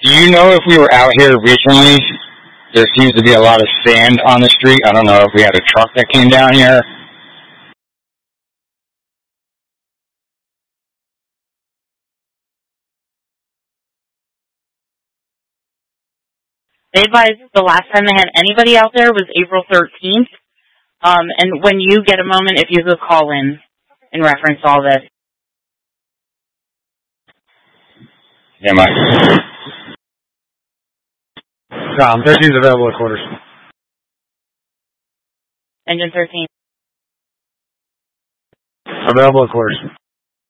Do you know if we were out here recently? There seems to be a lot of sand on the street. I don't know if we had a truck that came down here. They advised the last time they had anybody out there was April 13th. And when you get a moment, if you could call in reference to all this. Yeah, Mike. 13 is available at quarters. Engine 13. Available at quarters.